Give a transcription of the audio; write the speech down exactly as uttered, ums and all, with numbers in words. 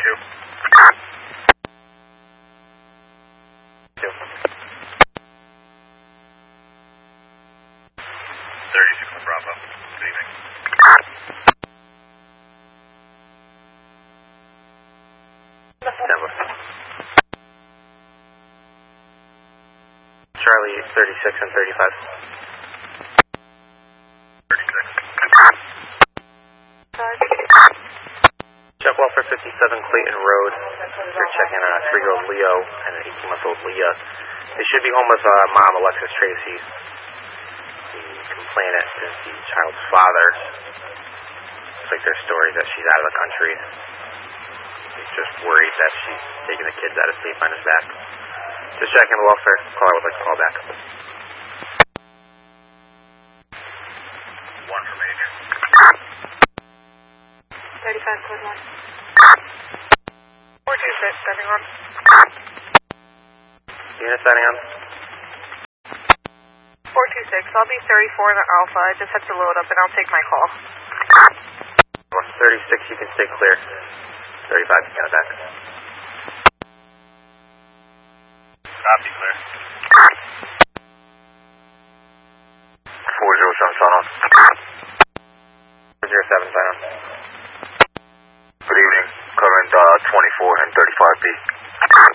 two. Two. thirty-six on Bravo. Good evening. Denver. Charlie thirty-six and thirty-five. thirty-six. Check welfare fifty-seven Clayton Road. You're checking a three-year-old Leo and an eighteen-month-old Leah. They should be home with uh, mom, Alexis Tracy. The complainant is the child's father. It's like their story that she's out of the country. He's just worried that she's taking the kids out of state behind his back. Just checking the welfare. Caller would like to call back. One from Major. thirty-five, code one. four two six, setting on. Unit setting on. four two six, I'll be thirty-four in the Alpha. I just have to load up and I'll take my call. thirty-six, you can stay clear. thirty-five, you can get back. Copy, clear. four zero seven, sign on. four zero seven, sign on. Good evening. Current uh, twenty-four and thirty-five B.